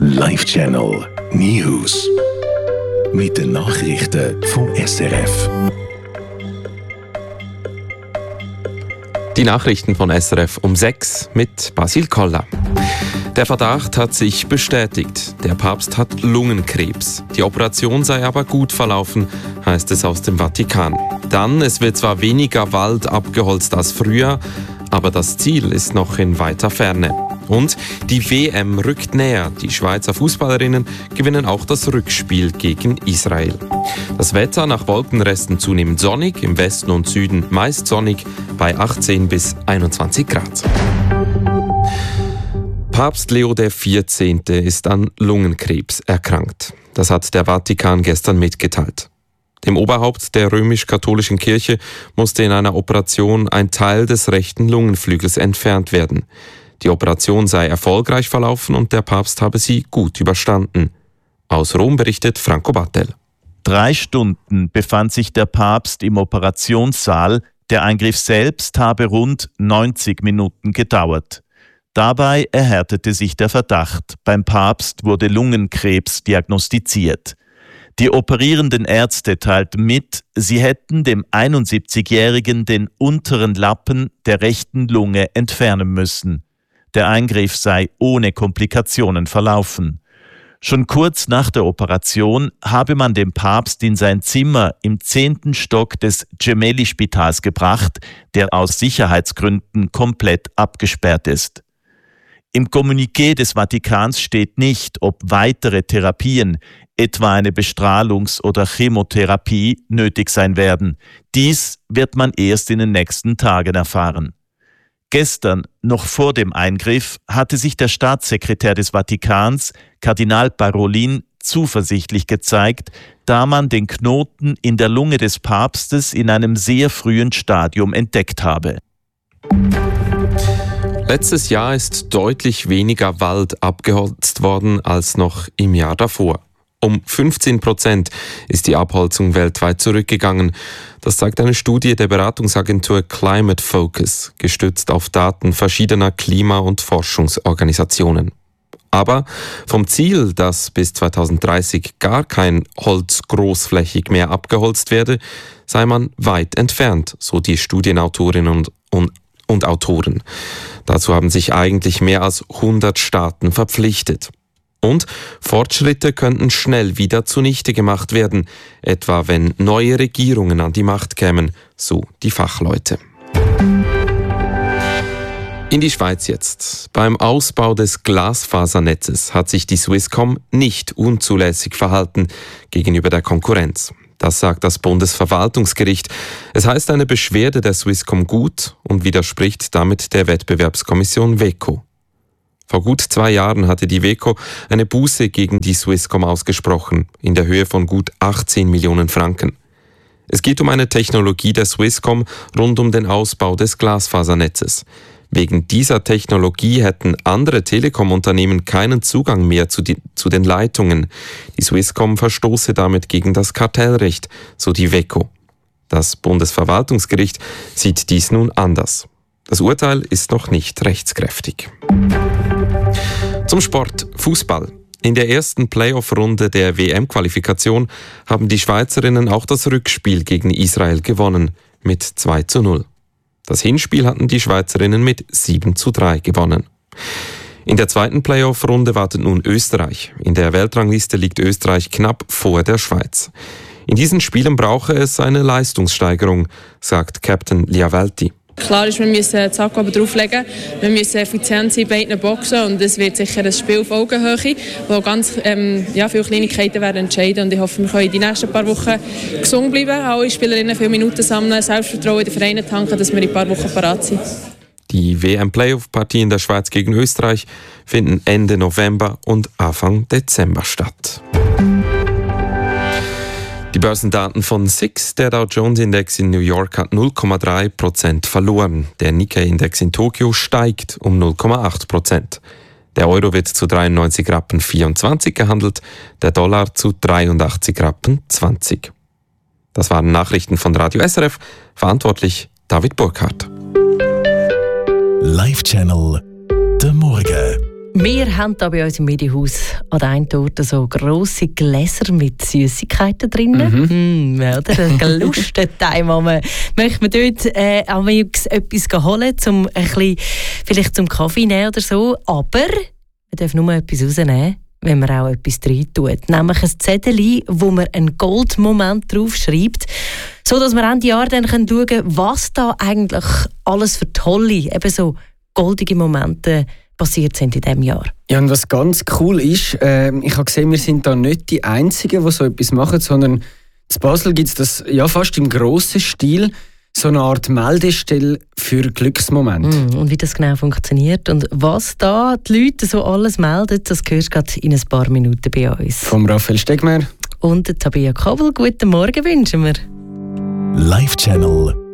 Live Channel News. Mit den Nachrichten vom SRF. Die Nachrichten von SRF um 6 mit Basil Koller. Der Verdacht hat sich bestätigt. Der Papst hat Lungenkrebs. Die Operation sei aber gut verlaufen, heißt es aus dem Vatikan. Dann, es wird zwar weniger Wald abgeholzt als früher, aber das Ziel ist noch in weiter Ferne. Und die WM rückt näher. Die Schweizer Fußballerinnen gewinnen auch das Rückspiel gegen Israel. Das Wetter nach Wolkenresten zunehmend sonnig, im Westen und Süden meist sonnig bei 18 bis 21 Grad. Papst Leo XIV. Ist an Lungenkrebs erkrankt. Das hat der Vatikan gestern mitgeteilt. Dem Oberhaupt der römisch-katholischen Kirche musste in einer Operation ein Teil des rechten Lungenflügels entfernt werden. Die Operation sei erfolgreich verlaufen und der Papst habe sie gut überstanden. Aus Rom berichtet Franco Battel. 3 Stunden befand sich der Papst im Operationssaal. Der Eingriff selbst habe rund 90 Minuten gedauert. Dabei erhärtete sich der Verdacht. Beim Papst wurde Lungenkrebs diagnostiziert. Die operierenden Ärzte teilten mit, sie hätten dem 71-Jährigen den unteren Lappen der rechten Lunge entfernen müssen. Der Eingriff sei ohne Komplikationen verlaufen. Schon kurz nach der Operation habe man den Papst in sein Zimmer im 10. Stock des Gemelli-Spitals gebracht, der aus Sicherheitsgründen komplett abgesperrt ist. Im Kommuniqué des Vatikans steht nicht, ob weitere Therapien, etwa eine Bestrahlungs- oder Chemotherapie, nötig sein werden. Dies wird man erst in den nächsten Tagen erfahren. Gestern, noch vor dem Eingriff, hatte sich der Staatssekretär des Vatikans, Kardinal Parolin, zuversichtlich gezeigt, da man den Knoten in der Lunge des Papstes in einem sehr frühen Stadium entdeckt habe. Letztes Jahr ist deutlich weniger Wald abgeholzt worden als noch im Jahr davor. Um 15% ist die Abholzung weltweit zurückgegangen. Das zeigt eine Studie der Beratungsagentur Climate Focus, gestützt auf Daten verschiedener Klima- und Forschungsorganisationen. Aber vom Ziel, dass bis 2030 gar kein Holz großflächig mehr abgeholzt werde, sei man weit entfernt, so die Studienautorinnen und Autoren. Dazu haben sich eigentlich mehr als 100 Staaten verpflichtet. Und Fortschritte könnten schnell wieder zunichte gemacht werden, etwa wenn neue Regierungen an die Macht kämen, so die Fachleute. In die Schweiz jetzt. Beim Ausbau des Glasfasernetzes hat sich die Swisscom nicht unzulässig verhalten gegenüber der Konkurrenz. Das sagt das Bundesverwaltungsgericht. Es heißt eine Beschwerde der Swisscom gut und widerspricht damit der Wettbewerbskommission WEKO. Vor gut 2 Jahren hatte die WEKO eine Buße gegen die Swisscom ausgesprochen, in der Höhe von gut 18 Millionen Franken. Es geht um eine Technologie der Swisscom rund um den Ausbau des Glasfasernetzes. Wegen dieser Technologie hätten andere Telekom-Unternehmen keinen Zugang mehr zu den Leitungen. Die Swisscom verstoße damit gegen das Kartellrecht, so die WEKO. Das Bundesverwaltungsgericht sieht dies nun anders. Das Urteil ist noch nicht rechtskräftig. Zum Sport, Fußball. In der ersten Playoff-Runde der WM-Qualifikation haben die Schweizerinnen auch das Rückspiel gegen Israel gewonnen, mit 2:0. Das Hinspiel hatten die Schweizerinnen mit 7:3 gewonnen. In der zweiten Playoff-Runde wartet nun Österreich. In der Weltrangliste liegt Österreich knapp vor der Schweiz. In diesen Spielen brauche es eine Leistungssteigerung, sagt Captain Liavelti. Klar ist, wir müssen das Akku drauflegen, wir müssen effizient sein bei beiden Boxen und es wird sicher ein Spiel auf Augenhöhe, wo ganz viele Kleinigkeiten werden entscheiden und ich hoffe, wir können die nächsten paar Wochen gesund bleiben, alle Spielerinnen viele Minuten sammeln, Selbstvertrauen in den Vereinen tanken, dass wir in ein paar Wochen parat sind. Die WM-Playoff-Partien der Schweiz gegen Österreich finden Ende November und Anfang Dezember statt. Die Börsendaten von SIX, der Dow Jones Index in New York, hat 0,3% verloren. Der Nikkei-Index in Tokio steigt um 0,8%. Der Euro wird zu 93,24 Rappen gehandelt, der Dollar zu 83,20 Rappen. Das waren Nachrichten von Radio SRF, verantwortlich David Burkhardt. Live Channel, der Morgen. Wir haben hier bei uns im Medienhaus an der einen Torte so grosse Gläser mit Süßigkeiten drin. Oder? Ein Lustenteil, wo man möchte man dort etwas holen, um ein bisschen, vielleicht zum Kaffee nehmen oder so. Aber man darf nur etwas rausnehmen, wenn man auch etwas rein tut. Nämlich ein Zettel, wo man einen Goldmoment draufschreibt, sodass wir Ende Jahr dann schauen können, was da eigentlich alles für tolle, eben so goldige Momente passiert sind in diesem Jahr. Ja, und was ganz cool ist, ich habe gesehen, wir sind da nicht die Einzigen, die so etwas machen, sondern in Basel gibt es das ja fast im grossen Stil, so eine Art Meldestelle für Glücksmomente. Und wie das genau funktioniert und was da die Leute so alles melden, das hörst du gerade in ein paar Minuten bei uns. Vom Raphael Stegmeier und Tabea Kabel. Guten Morgen wünschen wir. Live Channel